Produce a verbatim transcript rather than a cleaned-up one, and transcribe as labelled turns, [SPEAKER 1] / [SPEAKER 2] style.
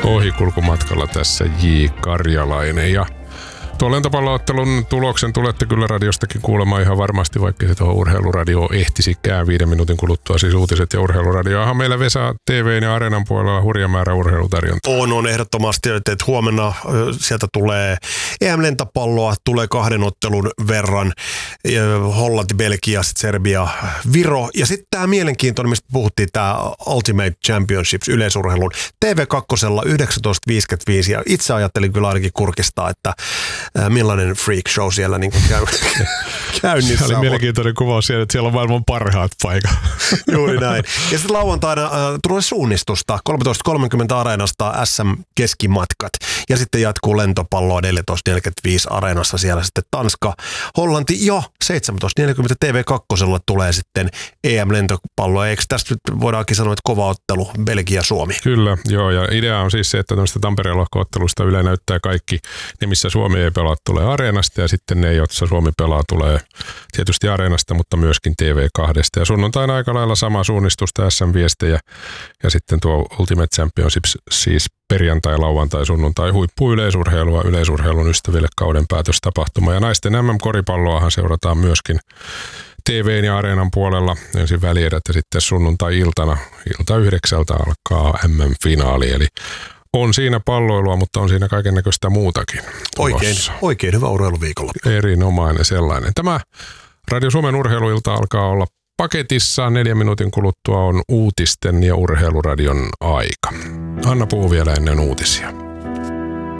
[SPEAKER 1] ohikulkumatkalla tässä J. Karjalainen. Ja tuon lentopalloottelun tuloksen tulette kyllä radiostakin kuulemaan ihan varmasti, vaikka se tuohon urheiluradioon ehtisikään viiden minuutin kuluttua. Siis uutiset ja urheiluradioahan meillä Vesa T V:n ja Areenan puolella hurja määrä urheilutarjontaa.
[SPEAKER 2] On, on ehdottomasti, että huomenna sieltä tulee E M-lentopalloa, tulee kahden ottelun verran. Hollanti, Belgia, sitten Serbia, Viro. Ja sitten tämä mielenkiintoinen, mistä puhuttiin, tämä Ultimate Championships yleisurheilun T V kaksi yhdeksäntoista viisikymmentäviisi. Ja itse ajattelin kyllä ainakin kurkistaa, että millainen freak show siellä niin kuin käy, käynnissä.
[SPEAKER 1] Se oli mielenkiintoinen kuvaus siellä, että siellä on maailman parhaat paikat.
[SPEAKER 2] Juuri näin. Ja sitten lauantaina äh, tulee suunnistusta kolmetoista kolmekymmentä Areenasta S M-keskimatkat. Ja sitten jatkuu lentopalloa neljätoista neljäkymmentäviisi Areenassa siellä sitten Tanska, Hollanti ja seitsemäntoista neljäkymmentä T V kaksi tulee sitten E M-lentopalloa. Eikö tästä nyt voidaankin sanoa, että kova ottelu Belgia-Suomi?
[SPEAKER 1] Kyllä, joo. Ja idea on siis se, että tämmöistä Tampereen lohko-ottelusta Yle näyttää kaikki ne, missä Suomi ei pelaa, tulee Areenasta, ja sitten ne, joissa Suomi pelaa, tulee tietysti Areenasta, mutta myöskin T V kaksi. Ja sunnuntaina aika lailla sama suunnistusta S M-viestejä, ja sitten tuo Ultimate Championships, siis perjantai, lauantai, sunnuntai, huippuyleisurheilua yleisurheilun ystäville kauden päätöstapahtuma. Ja naisten M M-koripalloahan seurataan myöskin T V:n ja Areenan puolella. Ensin välierät ja sitten sunnuntai-iltana, ilta yhdeksältä alkaa M M-finaali, eli on siinä palloilua, mutta on siinä kaikennäköistä muutakin.
[SPEAKER 2] Oikein, oikein hyvä urheiluviikolla.
[SPEAKER 1] Erinomainen sellainen. Tämä Radio Suomen urheiluilta alkaa olla paketissa. Neljän minuutin kuluttua on uutisten ja urheiluradion aika. Anna puhuu vielä ennen uutisia.